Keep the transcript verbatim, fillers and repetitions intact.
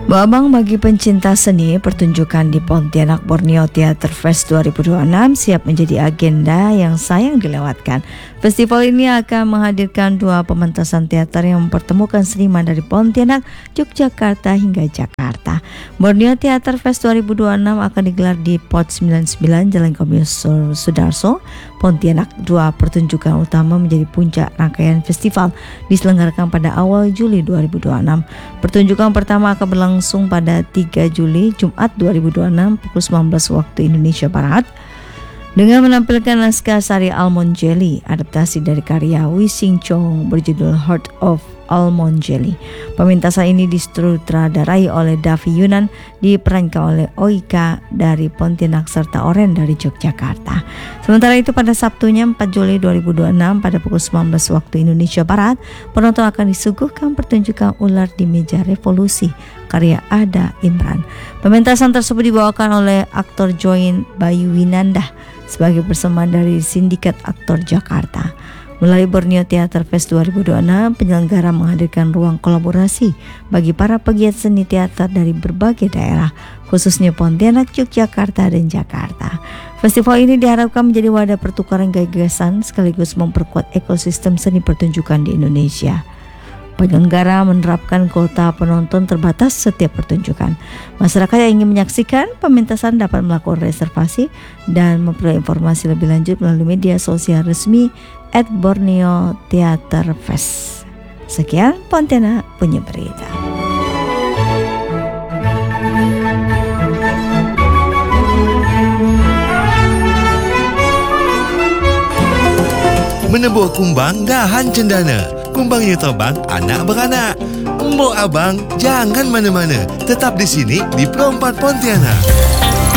Bu Abang, bagi pencinta seni, pertunjukan di Pontianak Borneo Theater Fest dua ribu dua puluh enam siap menjadi agenda yang sayang dilewatkan. Festival ini akan menghadirkan dua pementasan teater yang mempertemukan seniman dari Pontianak, Yogyakarta hingga Jakarta. Borneo Theater Fest dua ribu dua puluh enam akan digelar di P O T sembilan puluh sembilan Jalan Komisaris Sudarso, Pontianak. Dua pertunjukan utama menjadi puncak rangkaian festival, diselenggarakan pada awal Juli dua ribu dua puluh enam. Pertunjukan pertama akan berlangsung pada tiga Juli, Jumat dua ribu dua puluh enam pukul sembilan belas waktu Indonesia Barat, dengan menampilkan naskah Sari Almond Jelly, adaptasi dari karya Wee Sing Chong berjudul Heart of Almond Jelly. Pementasan ini disutradarai oleh Davi Yunan, diperankan oleh Oika dari Pontianak serta Oren dari Yogyakarta. Sementara itu pada Sabtunya empat Juli dua ribu dua puluh enam pada pukul sembilan belas waktu Indonesia Barat, penonton akan disuguhkan pertunjukan Ular di Meja Revolusi karya Ada Imran. Pementasan tersebut dibawakan oleh aktor Join Bayu Winanda sebagai persembahan dari Sindikat Aktor Jakarta. Melalui Borneo Theater Fest dua ribu dua puluh enam, penyelenggara menghadirkan ruang kolaborasi bagi para pegiat seni teater dari berbagai daerah, khususnya Pontianak, Yogyakarta, dan Jakarta. Festival ini diharapkan menjadi wadah pertukaran gagasan sekaligus memperkuat ekosistem seni pertunjukan di Indonesia. Penyelenggara menerapkan kuota penonton terbatas setiap pertunjukan. Masyarakat yang ingin menyaksikan pementasan dapat melakukan reservasi dan memperoleh informasi lebih lanjut melalui media sosial resmi at Borneo Theater Fest. Sekian Pontianak punya berita. Menebuh kumbang dahan cendana, kumbangnya terbang anak beranak. Mbok abang jangan mana-mana, tetap di sini di Pro empat Pontianak.